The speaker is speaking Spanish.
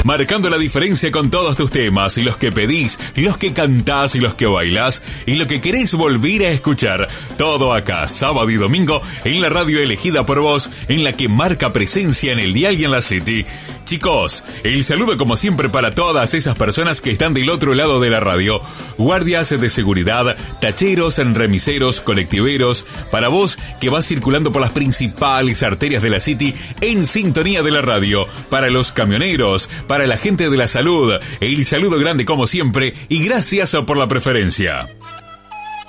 Marcando la diferencia con todos tus temas, los que pedís, los que cantás y los que bailás y lo que querés volver a escuchar. Todo acá, sábado y domingo, en la radio elegida por vos, en la que marca presencia en el dial y en la City. Chicos, el saludo como siempre para todas esas personas que están del otro lado de la radio. Guardias de seguridad, tacheros, remiseros, colectiveros. Para vos que vas circulando por las principales arterias de la City en sintonía de la radio. Para los camioneros, para la gente de la salud. El saludo grande como siempre y gracias por la preferencia.